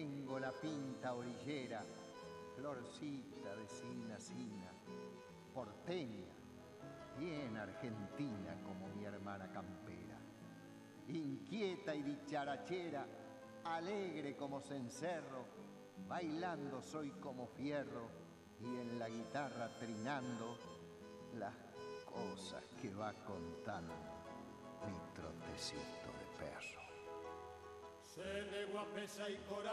tengo la pinta orillera, florcita de sina sina, porteña, bien argentina como mi hermana campera, inquieta y dicharachera, alegre como cencerro, bailando soy como fierro y en la guitarra trinando las cosas que va contando mi trotecito de perro. Se de Guapesa y Coral.